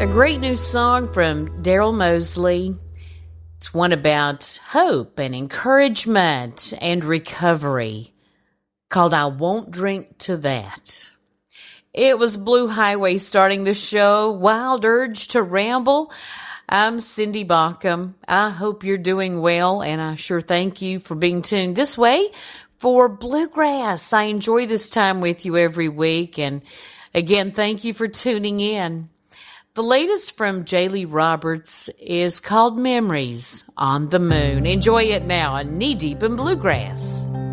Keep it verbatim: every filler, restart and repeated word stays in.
A great new song from Daryl Mosley. It's one about hope and encouragement and recovery, called I Won't Drink to That. It was Blue Highway starting the show. Wild Urge to Ramble. I'm Cindy Baucom. I hope you're doing well, and I sure thank you for being tuned this way for Bluegrass. I enjoy this time with you every week, and again, thank you for tuning in. The latest from J. Lee Roberts is called Memories on the Moon. Enjoy it now on Knee Deep in Bluegrass.